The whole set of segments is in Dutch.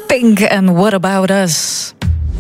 Pink en What About Us.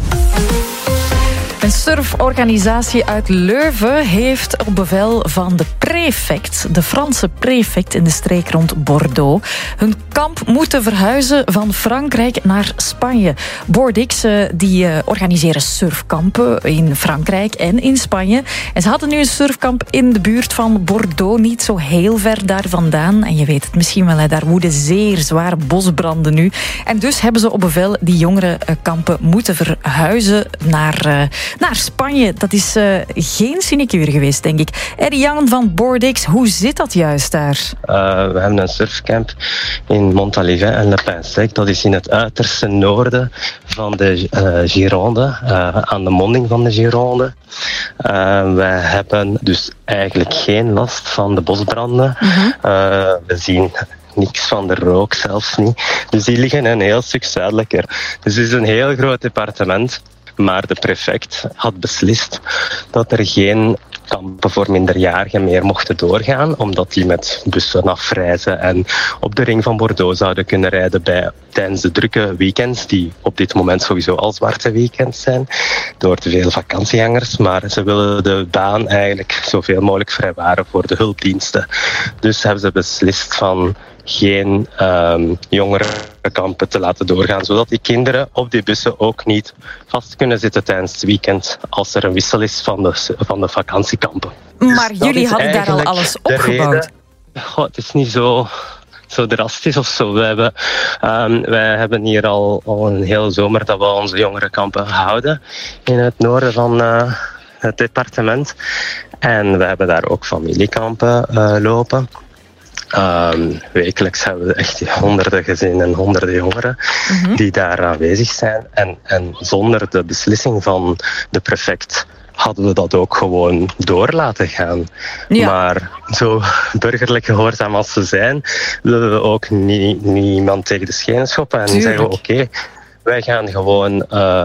Een surforganisatie uit Leuven heeft op bevel van de prefect, de Franse prefect in de streek rond Bordeaux, hun kamp moeten verhuizen van Frankrijk naar Spanje. Boardix die organiseren surfkampen in Frankrijk en in Spanje. En ze hadden nu een surfkamp in de buurt van Bordeaux, niet zo heel ver daar vandaan. En je weet het misschien wel, daar woeden zeer zware bosbranden nu. En dus hebben ze op bevel die jongerenkampen moeten verhuizen naar Spanje. Dat is geen sinecure geweest, denk ik. Eddie Jan van Boardix, hoe zit dat juist daar? We hebben een surfcamp in Montalivet en Le Pin-Sec. Dat is in het uiterste noorden van de Gironde, aan de monding van de Gironde. Wij hebben dus eigenlijk geen last van de bosbranden. We zien niks van de rook, zelfs niet. Dus die liggen een heel stuk zuidelijker. Dus het is een heel groot departement. Maar de prefect had beslist dat er geen kampen voor minderjarigen meer mochten doorgaan, omdat die met bussen afreizen en op de ring van Bordeaux zouden kunnen rijden tijdens de drukke weekends, die op dit moment sowieso al zwarte weekends zijn, door te veel vakantiegangers. Maar ze willen de baan eigenlijk zoveel mogelijk vrijwaren voor de hulpdiensten. Dus hebben ze beslist van geen jongerenkampen te laten doorgaan, zodat die kinderen op die bussen ook niet vast kunnen zitten tijdens het weekend als er een wissel is van de vakantiekampen. Maar dus jullie hadden daar al alles opgebouwd? Het is niet zo drastisch of zo. Wij hebben hier al een hele zomer dat we onze jongerenkampen houden in het noorden van het departement. En we hebben daar ook familiekampen lopen. Wekelijks hebben we echt honderden gezinnen en honderden jongeren die daar aanwezig zijn. En zonder de beslissing van de prefect hadden we dat ook gewoon door laten gaan. Ja. Maar zo burgerlijk gehoorzaam als ze zijn, willen we ook niemand tegen de schenen schoppen en zeggen oké, wij gaan gewoon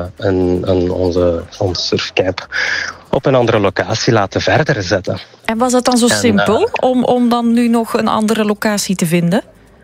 onze surfcamp op een andere locatie laten verder zetten. En was het dan zo simpel om dan nu nog een andere locatie te vinden?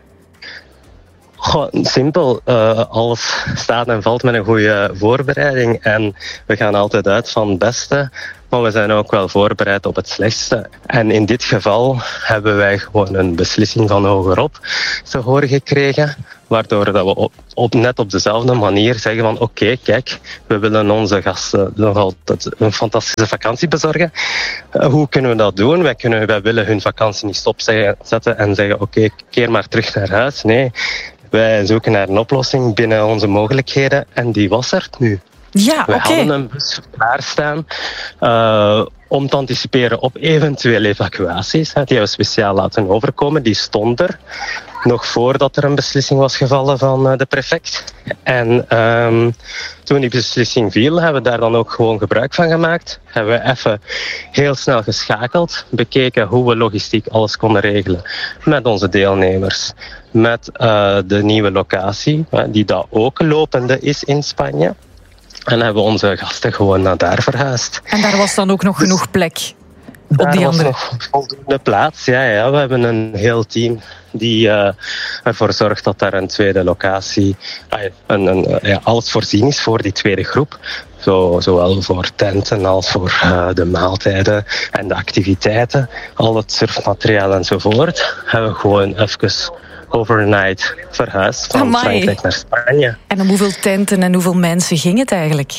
Simpel. Alles staat en valt met een goede voorbereiding. En we gaan altijd uit van het beste. Maar we zijn ook wel voorbereid op het slechtste. En in dit geval hebben wij gewoon een beslissing van hogerop te horen gekregen. Waardoor dat we net op dezelfde manier zeggen van oké, kijk, we willen onze gasten nog altijd een fantastische vakantie bezorgen. Hoe kunnen we dat doen? Wij willen hun vakantie niet stopzetten en zeggen oké, keer maar terug naar huis. Nee, wij zoeken naar een oplossing binnen onze mogelijkheden en die was er nu. Ja, we hadden een bus klaarstaan om te anticiperen op eventuele evacuaties. Die hebben we speciaal laten overkomen. Die stond er nog voordat er een beslissing was gevallen van de prefect. En toen die beslissing viel, hebben we daar dan ook gewoon gebruik van gemaakt. Hebben we even heel snel geschakeld, bekeken hoe we logistiek alles konden regelen met onze deelnemers. Met de nieuwe locatie, die dat ook lopende is in Spanje. En hebben we onze gasten gewoon naar daar verhuisd. En daar was dan ook nog genoeg plek? Daar was nog voldoende plaats, ja. We hebben een heel team die ervoor zorgt dat daar een tweede locatie, alles voorzien is voor die tweede groep. Zowel voor tenten als voor de maaltijden en de activiteiten. Al het surfmateriaal enzovoort. Hebben we gewoon even overnight verhuisd van Frankrijk naar Spanje. En om hoeveel tenten en hoeveel mensen ging het eigenlijk?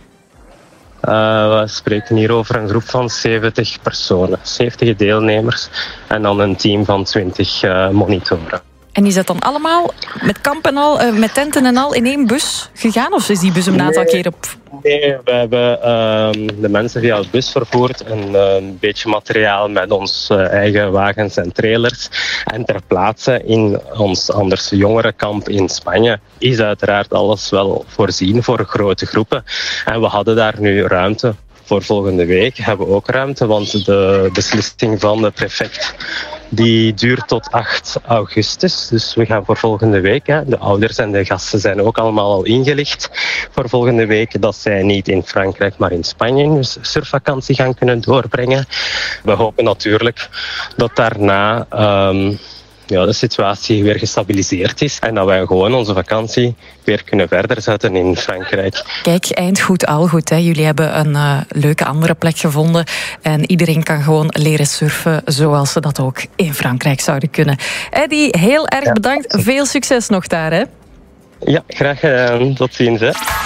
We spreken hier over een groep van 70 personen, 70 deelnemers en dan een team van 20 monitoren. En is dat dan allemaal met kamp en al, met tenten en al in één bus gegaan? Of is die bus een aantal keer op? Nee, we hebben de mensen via de bus vervoerd. Een beetje materiaal met onze eigen wagens en trailers. En ter plaatse in ons anders jongerenkamp in Spanje is uiteraard alles wel voorzien voor grote groepen. En we hadden daar nu ruimte. Voor volgende week hebben we ook ruimte, want de beslissing van de prefect die duurt tot 8 augustus. Dus we gaan voor volgende week, de ouders en de gasten zijn ook allemaal al ingelicht voor volgende week, dat zij niet in Frankrijk, maar in Spanje hun surfvakantie gaan kunnen doorbrengen. We hopen natuurlijk dat daarna de situatie weer gestabiliseerd is en dat wij gewoon onze vakantie weer kunnen verder zetten in Frankrijk. Kijk, eind goed, al goed. Hè. Jullie hebben een leuke andere plek gevonden en iedereen kan gewoon leren surfen zoals ze dat ook in Frankrijk zouden kunnen. Eddie, heel erg bedankt. Veel succes nog daar, hè? Ja, graag gedaan. Tot ziens, hè.